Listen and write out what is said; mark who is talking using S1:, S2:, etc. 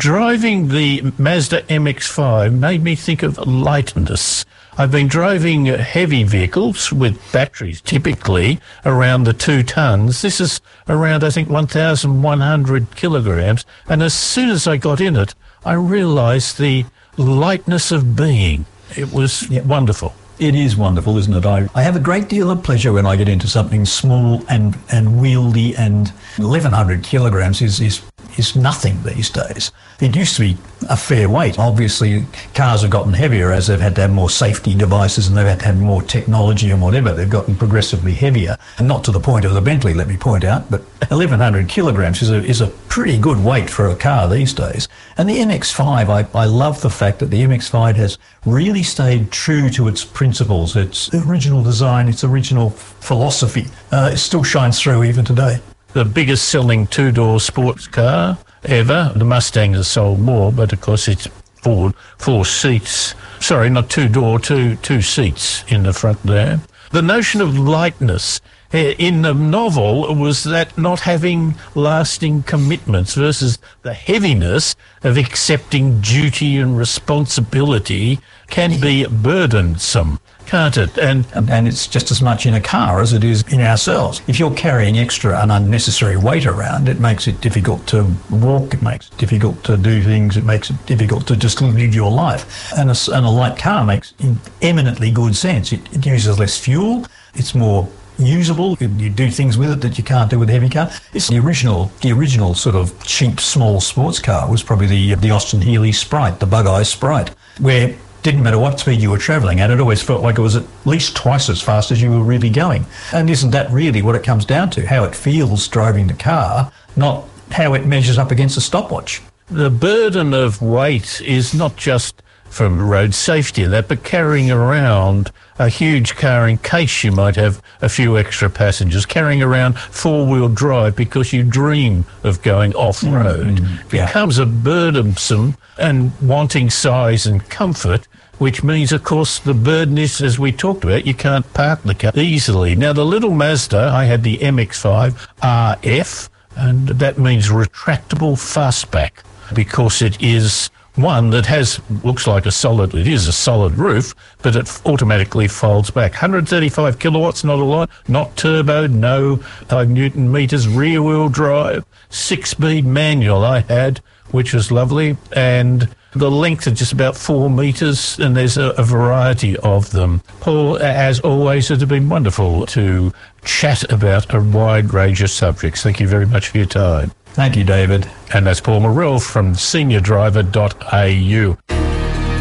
S1: Driving the Mazda MX-5 made me think of lightness. I've been driving heavy vehicles with batteries, typically around the 2 tons. This is around, I think, 1,100 kilograms. And as soon as I got in it, I realised the lightness of being. It was wonderful.
S2: It is wonderful, isn't it? I have a great deal of pleasure when I get into something small and wieldy, and 1,100 kilograms is nothing these days. It used to be a fair weight. Obviously, cars have gotten heavier as they've had to have more safety devices and they've had to have more technology and whatever. They've gotten progressively heavier. And not to the point of the Bentley, let me point out, but 1,100 kilograms is a pretty good weight for a car these days. And the MX-5, I love the fact that the MX-5 has really stayed true to its principles, its original design, its original philosophy. It still shines through even today.
S1: The biggest selling two-door sports car ever. The Mustang has sold more, but of course it's four seats. Sorry, not two-door, two seats in the front there. The notion of lightness in the novel was that not having lasting commitments versus the heaviness of accepting duty and responsibility can be burdensome, can't it? And
S2: it's just as much in a car as it is in ourselves. If you're carrying extra and unnecessary weight around, it makes it difficult to walk, it makes it difficult to do things, it makes it difficult to just live your life. And a light car makes eminently good sense. It uses less fuel, it's more usable. You do things with it that you can't do with a heavy car. It's the original sort of cheap small sports car was probably the Austin Healey Sprite, the Bug-Eye Sprite, where didn't matter what speed you were travelling at, it always felt like it was at least twice as fast as you were really going. And isn't that really what it comes down to? How it feels driving the car, not how it measures up against a stopwatch.
S1: The burden of weight is not just from road safety and that, but carrying around a huge car in case you might have a few extra passengers, carrying around four-wheel drive because you dream of going off-road becomes a burdensome and wanting size and comfort, which means, of course, the burden is, as we talked about, you can't park the car easily. Now, the little Mazda, I had the MX-5 RF, and that means retractable fastback, because it is one that looks like it is a solid roof, but it automatically folds back. 135 kilowatts, not a lot, not turbo, no 5 Newton meters, rear wheel drive, 6-speed manual I had, which was lovely, and the length is just about 4 meters, and there's a variety of them. Paul, as always, it has been wonderful to chat about a wide range of subjects. Thank you very much for your time.
S2: Thank you, David.
S1: And that's Paul Morrell from seniordriver.au.